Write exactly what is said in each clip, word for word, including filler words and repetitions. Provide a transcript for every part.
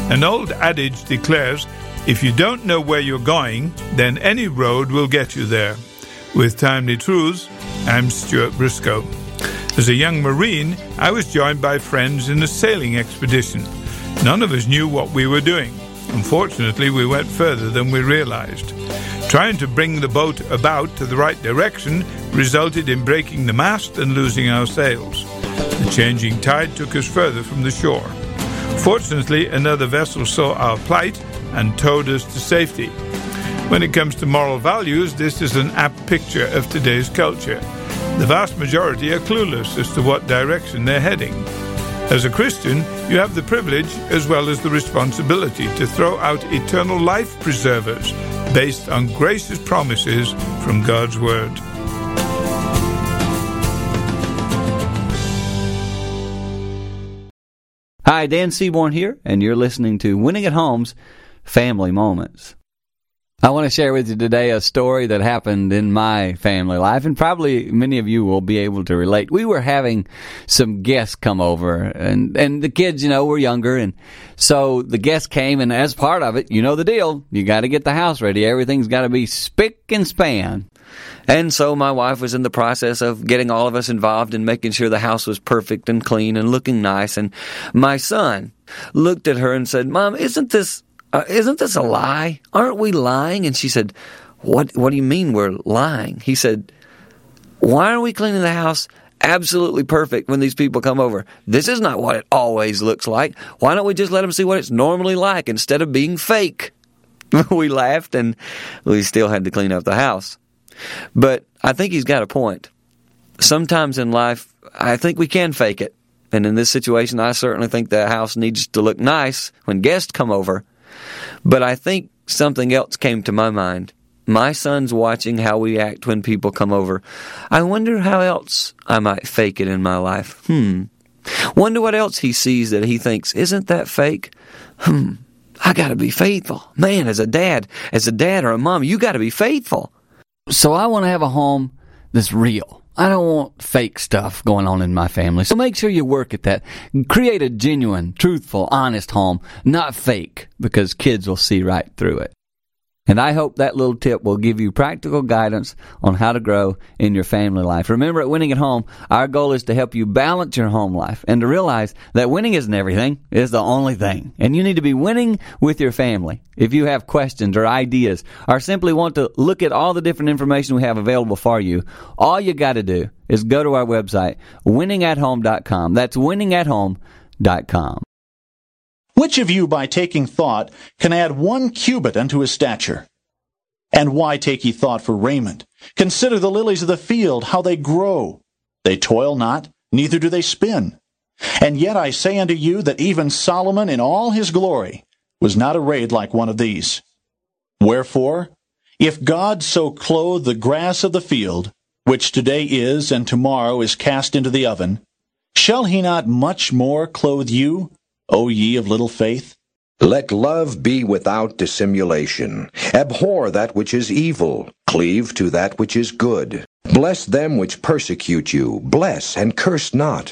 An old adage declares, if you don't know where you're going, then any road will get you there. With Timely Truths, I'm Stuart Briscoe. As a young Marine, I was joined by friends in a sailing expedition. None of us knew what we were doing. Unfortunately, we went further than we realized. Trying to bring the boat about to the right direction resulted in breaking the mast and losing our sails. The changing tide took us further from the shore. Fortunately, another vessel saw our plight and towed us to safety. When it comes to moral values, this is an apt picture of today's culture. The vast majority are clueless as to what direction they're heading. As a Christian, you have the privilege as well as the responsibility to throw out eternal life preservers based on gracious promises from God's Word. Hi, Dan Seaborn here, and you're listening to Winning at Home's Family Moments. I want to share with you today a story that happened in my family life, and probably many of you will be able to relate. We were having some guests come over, and, and the kids, you know, were younger, and so the guests came, and as part of it, you know the deal, you got to get the house ready. Everything's got to be spick and span. And so my wife was in the process of getting all of us involved in making sure the house was perfect and clean and looking nice, and my son looked at her and said, Mom, isn't this Uh, isn't this a lie? Aren't we lying? And she said, what What do you mean we're lying? He said, why are we cleaning the house absolutely perfect when these people come over? This is not what it always looks like. Why don't we just let them see what it's normally like instead of being fake? We laughed, and we still had to clean up the house. But I think he's got a point. Sometimes in life, I think we can fake it. And in this situation, I certainly think the house needs to look nice when guests come over. But I think something else came to my mind. My son's watching how we act when people come over. I wonder how else I might fake it in my life. Hmm. Wonder what else he sees that he thinks, isn't that fake? Hmm. I gotta be faithful. Man, as a dad, as a dad or a mom, you gotta be faithful. So I want to have a home that's real. I don't want fake stuff going on in my family. So make sure you work at that. Create a genuine, truthful, honest home, not fake, because kids will see right through it. And I hope that little tip will give you practical guidance on how to grow in your family life. Remember, at Winning at Home, our goal is to help you balance your home life and to realize that winning isn't everything, it's the only thing. And you need to be winning with your family. If you have questions or ideas or simply want to look at all the different information we have available for you, all you got to do is go to our website, winning at home dot com. That's winning at home dot com. Which of you, by taking thought, can add one cubit unto his stature? And why take ye thought for raiment? Consider the lilies of the field, how they grow. They toil not, neither do they spin. And yet I say unto you that even Solomon in all his glory was not arrayed like one of these. Wherefore, if God so clothe the grass of the field, which today is and tomorrow is cast into the oven, shall he not much more clothe you, O ye of little faith? Let love be without dissimulation. Abhor that which is evil. Cleave to that which is good. Bless them which persecute you. Bless and curse not.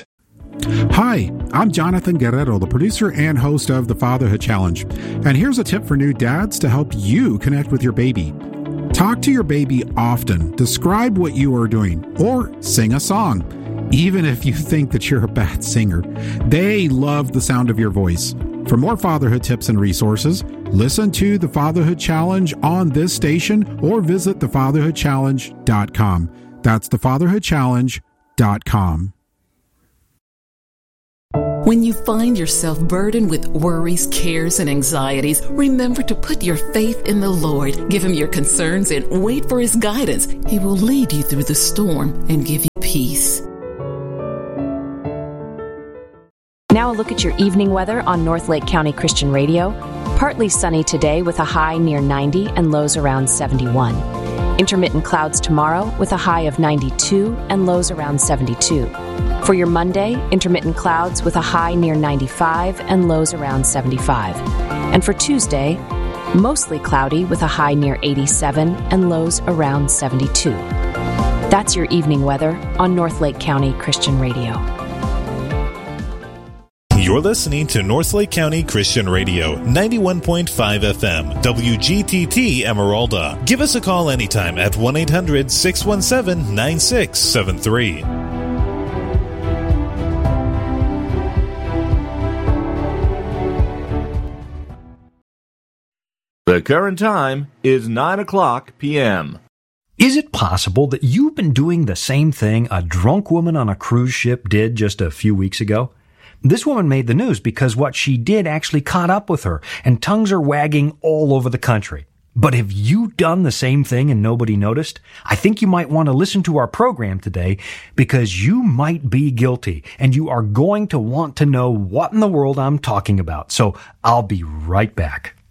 Hi, I'm Jonathan Guerrero, the producer and host of The Fatherhood Challenge. And here's a tip for new dads to help you connect with your baby. Talk to your baby often. Describe what you are doing. Or sing a song. Even if you think that you're a bad singer, they love the sound of your voice. For more fatherhood tips and resources, listen to the Fatherhood Challenge on this station or visit the fatherhood challenge dot com. That's the fatherhood challenge dot com. When you find yourself burdened with worries, cares, and anxieties, remember to put your faith in the Lord. Give Him your concerns and wait for His guidance. He will lead you through the storm and give you peace. Now a look at your evening weather on North Lake County Christian Radio. Partly sunny today with a high near ninety and lows around seventy-one. Intermittent clouds tomorrow with a high of ninety-two and lows around seventy-two. For your Monday, intermittent clouds with a high near ninety-five and lows around seventy-five. And for Tuesday, mostly cloudy with a high near eighty-seven and lows around seventy-two. That's your evening weather on North Lake County Christian Radio. You're listening to Northlake County Christian Radio, ninety-one point five F M, W G T T Emeralda. Give us a call anytime at one eight hundred six one seven nine six seven three. The current time is nine o'clock p.m. Is it possible that you've been doing the same thing a drunk woman on a cruise ship did just a few weeks ago? This woman made the news because what she did actually caught up with her, and tongues are wagging all over the country. But have you done the same thing and nobody noticed? I think you might want to listen to our program today because you might be guilty, and you are going to want to know what in the world I'm talking about. So I'll be right back.